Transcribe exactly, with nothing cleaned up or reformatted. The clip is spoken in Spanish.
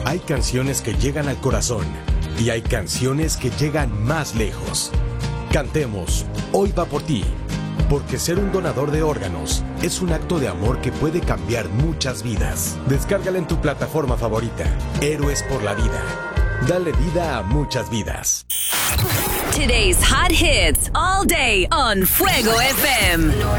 Hay canciones que llegan al corazón y hay canciones que llegan más lejos. Cantemos Hoy va por ti, porque ser un donador de órganos es un acto de amor que puede cambiar muchas vidas. Descárgala en tu plataforma favorita. Héroes por la vida. Dale vida a muchas vidas. Today's hot hits all day on Fuego F M.